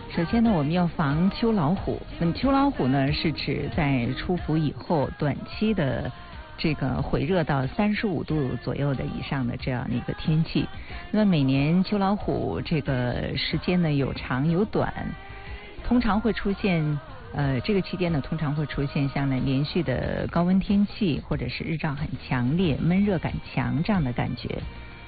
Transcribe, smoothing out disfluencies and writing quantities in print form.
首先呢，我们要防秋老虎。那么秋老虎呢，是指在出伏以后短期的这个回热到35度左右的以上的这样一个天气。那么每年秋老虎这个时间呢有长有短，通常会出现这个期间呢通常会出现像呢连续的高温天气，或者是日照很强烈、闷热感强这样的感觉。